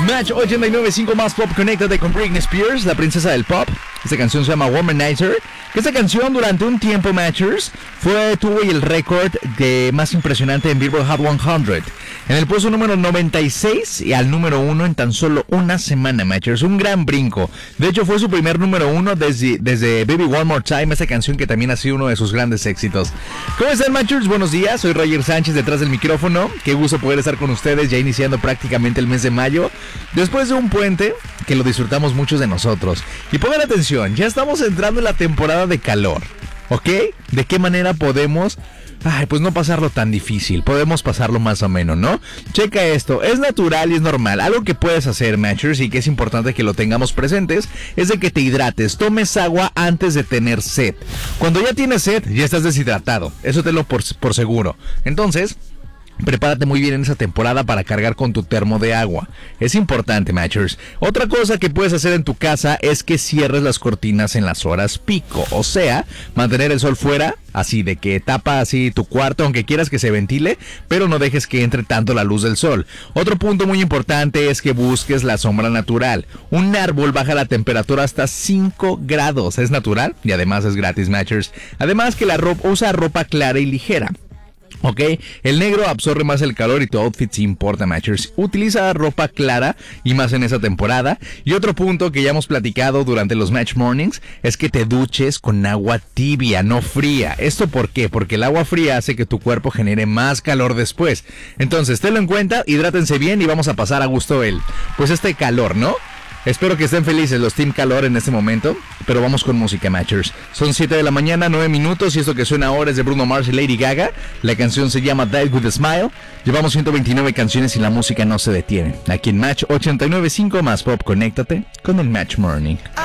Match 89.5 más pop, conéctate con Britney Spears, la princesa del pop. Esta canción se llama Womanizer. Que esta canción durante un tiempo, Matchers, tuvo el récord de más impresionante en Billboard Hot 100. En el puesto número 96 y al número 1 en tan solo una semana, Matchers. Un gran brinco. De hecho, fue su primer número 1 desde Baby One More Time, esta canción que también ha sido uno de sus grandes éxitos. ¿Cómo están, Matchers? Buenos días, soy Roger Sánchez detrás del micrófono. Qué gusto poder estar con ustedes ya iniciando prácticamente el mes de mayo. Después de un puente que lo disfrutamos muchos de nosotros. Y pongan atención, ya estamos entrando en la temporada de calor, ¿ok? ¿De qué manera podemos, pues no pasarlo tan difícil? Podemos pasarlo más o menos, ¿no? Checa esto, es natural y es normal. Algo que puedes hacer, Matchers, y que es importante que lo tengamos presentes, es de que te hidrates, tomes agua antes de tener sed. Cuando ya tienes sed, ya estás deshidratado, eso tenlo por seguro. Entonces, prepárate muy bien en esa temporada para cargar con tu termo de agua. Es importante, Matchers. Otra cosa que puedes hacer en tu casa es que cierres las cortinas en las horas pico. O sea, mantener el sol fuera, así de que tapa así tu cuarto, aunque quieras que se ventile, pero no dejes que entre tanto la luz del sol. Otro punto muy importante es que busques la sombra natural. Un árbol baja la temperatura hasta 5 grados. Es natural y además es gratis, Matchers. Además que usa ropa clara y ligera. Ok, el negro absorbe más el calor y tu outfit se importa, Matchers. Utiliza ropa clara y más en esa temporada. Y otro punto que ya hemos platicado durante los Match Mornings es que te duches con agua tibia, no fría. ¿Esto por qué? Porque el agua fría hace que tu cuerpo genere más calor después. Entonces, tenlo en cuenta, hidrátense bien y vamos a pasar a gusto este calor, ¿no? Espero que estén felices los Team Calor en este momento, pero vamos con música, Matchers. Son 7 de la mañana, 9 minutos, y esto que suena ahora es de Bruno Mars y Lady Gaga. La canción se llama Die With A Smile. Llevamos 129 canciones y la música no se detiene. Aquí en Match 89.5 más pop, conéctate con el Match Morning.